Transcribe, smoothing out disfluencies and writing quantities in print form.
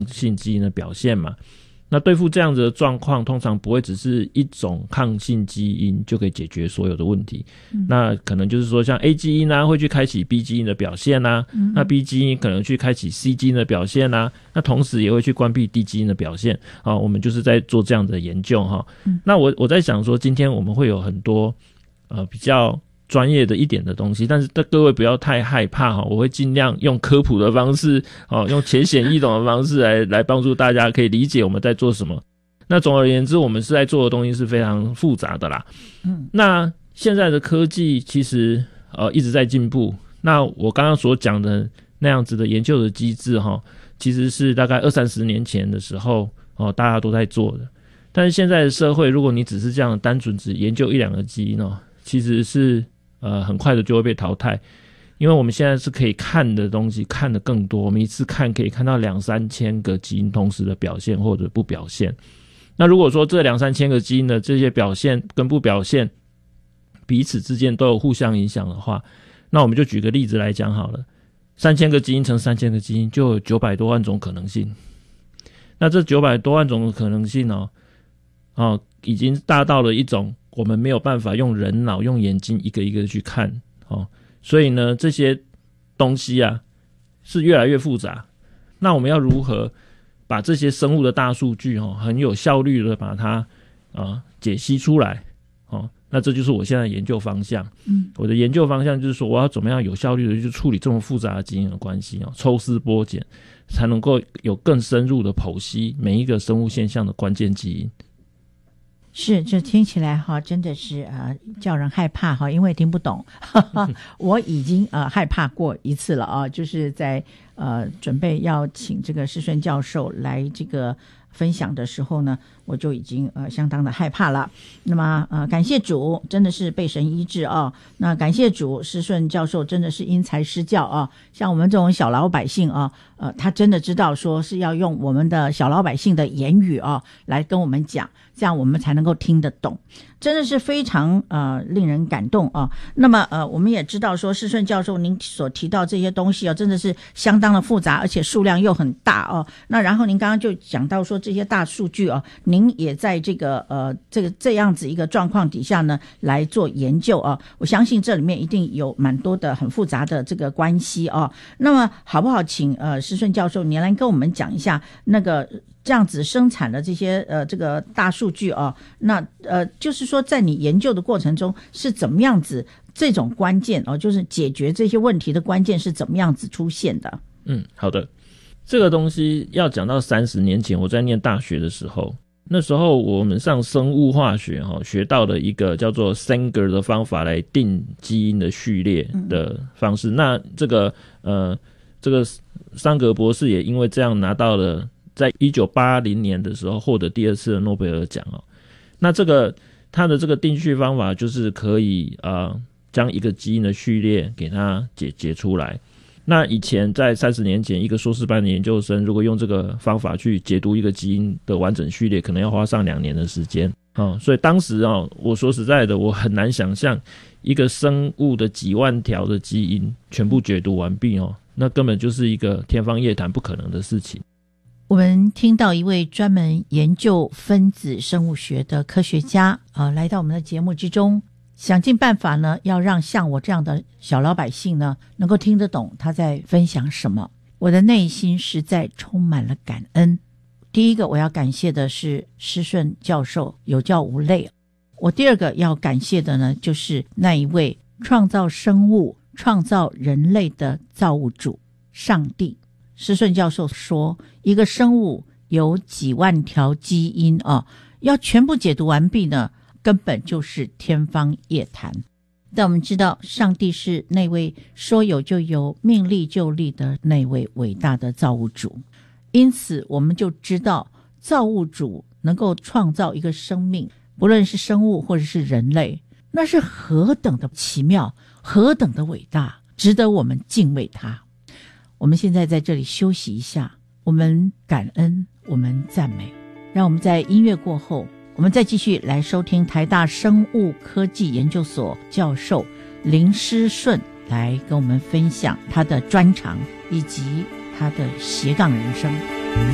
性基因的表现嘛。那对付这样子的状况，通常不会只是一种抗性基因就可以解决所有的问题。那可能就是说像 A 基因啊会去开启 B 基因的表现啊，那 B 基因可能去开启 C 基因的表现啊，那同时也会去关闭 D 基因的表现。我们就是在做这样的研究哈。那我在想说，今天我们会有很多比较专业的一点的东西，但是各位不要太害怕，我会尽量用科普的方式，用浅显易懂的方式来帮助大家可以理解我们在做什么。那总而言之，我们是在做的东西是非常复杂的啦。那现在的科技其实一直在进步。那我刚刚所讲的那样子的研究的机制其实是大概20-30年前的时候大家都在做的。但是现在的社会，如果你只是这样单纯只研究1-2个基因其实是很快的就会被淘汰。因为我们现在是可以看的东西看得更多，我们一次看可以看到2-3千个基因同时的表现或者不表现。那如果说这2-3千个基因的这些表现跟不表现彼此之间都有互相影响的话，那我们就举个例子来讲好了，3000个基因乘3000个基因就有900多万种可能性。那这900多万种的可能性已经大到了一种我们没有办法用人脑用眼睛一个一个去看所以呢这些东西是越来越复杂。那我们要如何把这些生物的大数据很有效率的把它解析出来那这就是我现在的研究方向。我的研究方向就是说，我要怎么样有效率的去处理这么复杂的基因的关系抽丝剥茧，才能够有更深入的剖析每一个生物现象的关键基因。 是，这听起来真的是叫人害怕因为听不懂。我已经害怕过一次了就是在准备要请这个施顺教授来这个分享的时候呢，我就已经相当的害怕了。那么感谢主，真的是被神医治那感谢主，施顺教授真的是因材施教像我们这种小老百姓他真的知道说是要用我们的小老百姓的言语来跟我们讲，这样我们才能够听得懂，真的是非常令人感动那么我们也知道说，施顺教授您所提到这些东西真的是相当的复杂，而且数量又很大那然后您刚刚就讲到说这些大数据您也在这样子一个状况底下呢来做研究我相信这里面一定有蛮多的很复杂的这个关系那么好不好请施顺教授您来跟我们讲一下那个这样子生产的这些这个大数据那就是说在你研究的过程中是怎么样子，这种关键就是解决这些问题的关键是怎么样子出现的？ 好的。这个东西要讲到30年前我在念大学的时候，那时候我们上生物化学学到了一个叫做 Sanger 的方法来定基因的序列的方式。那这个桑格博士也因为这样拿到了在1980年的时候获得第2次的诺贝尔奖那他的这个定序方法就是可以将一个基因的序列给它解出来。那以前在30年前，一个硕士班的研究生如果用这个方法去解读一个基因的完整序列，可能要花上2年的时间所以当时我说实在的，我很难想象一个生物的几万条的基因全部解读完毕那根本就是一个天方夜谭不可能的事情。 我们听到一位专门研究分子生物学的科学家来到我们的节目之中，想尽办法呢要让像我这样的小老百姓呢能够听得懂他在分享什么。我的内心实在充满了感恩。第一个我要感谢的是施顺教授有教无类。我第二个要感谢的呢就是那一位创造生物创造人类的造物主上帝。施顺教授说，一个生物有几万条基因要全部解读完毕呢，根本就是天方夜谭。但我们知道上帝是那位说有就有命立就立的那位伟大的造物主，因此我们就知道造物主能够创造一个生命，不论是生物或者是人类，那是何等的奇妙，何等的伟大，值得我们敬畏他。我们现在在这里休息一下，我们感恩，我们赞美，让我们在音乐过后，我们再继续来收听台大生物科技研究所教授林施顺来跟我们分享他的专长以及他的斜杠人生。